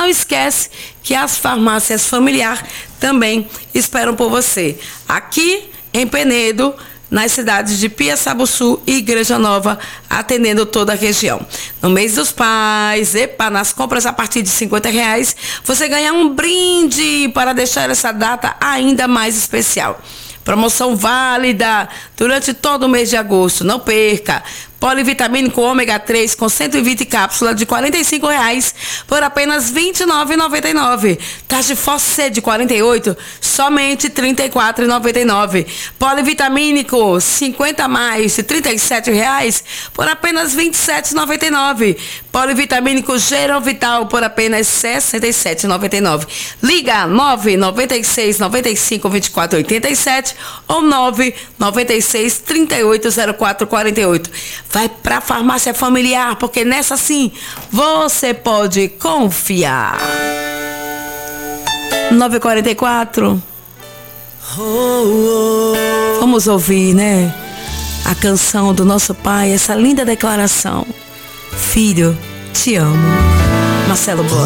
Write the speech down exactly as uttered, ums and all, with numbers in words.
esquece que as farmácias familiar também esperam por você. Aqui em Penedo, nas cidades de Piaçabuçu e Igreja Nova, atendendo toda a região. No mês dos pais, epa, nas compras a partir de cinquenta reais, você ganha um brinde para deixar essa data ainda mais especial. Promoção válida durante todo o mês de agosto, não perca. Polivitamínico ômega três com cento e vinte cápsulas de quarenta e cinco reais por apenas vinte e nove reais e noventa e nove centavos. Tagifosce de quarenta e oito, somente trinta e quatro reais e noventa e nove centavos. Polivitamínico cinquenta mais de trinta e sete reais por apenas vinte e sete reais e noventa e nove centavos. Polivitamínico Gerovital por apenas sessenta e sete reais e noventa e nove centavos. Liga nove nove seis nove cinco vinte e quatro oitenta e sete ou nove nove seis trinta e oito zero quatro quarenta e oito. Vai pra farmácia familiar, porque nessa sim você pode confiar. nove e quarenta e quatro. Vamos ouvir, né? A canção do nosso pai, essa linda declaração. Filho, te amo. Marcelo Boy.